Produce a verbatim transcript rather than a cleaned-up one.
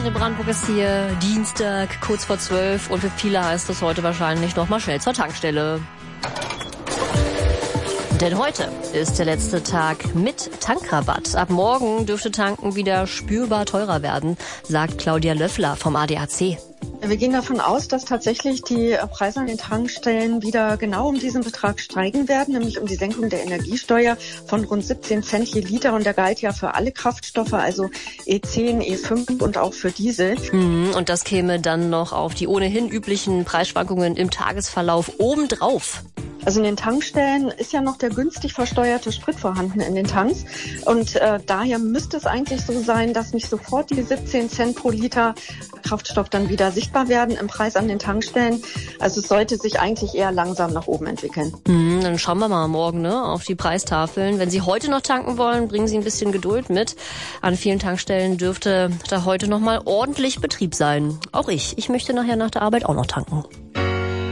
Antenne Brandenburg ist hier Dienstag, kurz vor zwölf. Und für viele heißt es heute wahrscheinlich noch mal schnell zur Tankstelle. Denn heute ist der letzte Tag mit Tankrabatt. Ab morgen dürfte Tanken wieder spürbar teurer werden, sagt Claudia Löffler vom A D A C. Wir gehen davon aus, dass tatsächlich die Preise an den Tankstellen wieder genau um diesen Betrag steigen werden, nämlich um die Senkung der Energiesteuer von rund siebzehn Cent je Liter. Und der galt ja für alle Kraftstoffe, also E zehn, E fünf und auch für Diesel. Und das käme dann noch auf die ohnehin üblichen Preisschwankungen im Tagesverlauf obendrauf. Also in den Tankstellen ist ja noch der günstig versteuerte Sprit vorhanden in den Tanks. Und äh, daher müsste es eigentlich so sein, dass nicht sofort die siebzehn Cent pro Liter Kraftstoff dann wieder sichtbar werden im Preis an den Tankstellen. Also es sollte sich eigentlich eher langsam nach oben entwickeln. Mhm, dann schauen wir mal morgen ne, auf die Preistafeln. Wenn Sie heute noch tanken wollen, bringen Sie ein bisschen Geduld mit. An vielen Tankstellen dürfte da heute noch mal ordentlich Betrieb sein. Auch ich. Ich möchte nachher nach der Arbeit auch noch tanken.